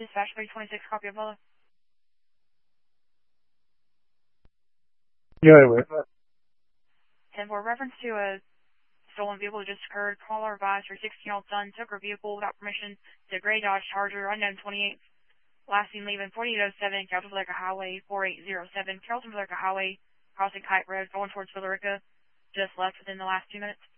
Dispatch 326, copy of Bella. Yeah, anyway. 10-4, reference to a stolen vehicle that just occurred. Caller advised her 16-year-old son took her vehicle without permission to a gray Dodge Charger, unknown 28. Last seen leaving 4807, Carrollton Villarica Highway, 4807, Carrollton Villarica Highway, crossing Kite Road, going towards Villarica. Just left within the last 2 minutes.